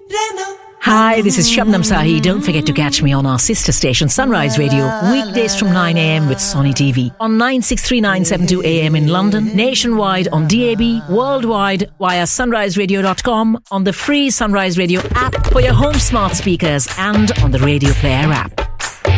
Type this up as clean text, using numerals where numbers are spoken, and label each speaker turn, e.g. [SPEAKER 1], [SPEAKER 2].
[SPEAKER 1] Hi, this is Shabnam Sahi. Don't forget to catch me on our sister station Sunrise Radio weekdays from 9 a.m. with Sonny TV on 963972 AM in London, nationwide on DAB, worldwide via sunriseradio.com, on the free Sunrise Radio app for your home smart speakers and on the Radio Player app.